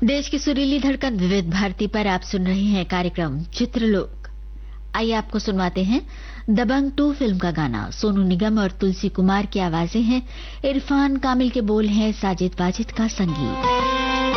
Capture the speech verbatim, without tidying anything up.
देश की सुरीली धड़कन विविध भारती पर आप सुन रहे हैं कार्यक्रम चित्रलोक। आइए आपको सुनवाते हैं दबंग टू फिल्म का गाना। सोनू निगम और तुलसी कुमार की आवाजें हैं, इरफान कामिल के बोल हैं, साजिद वाजिद का संगीत।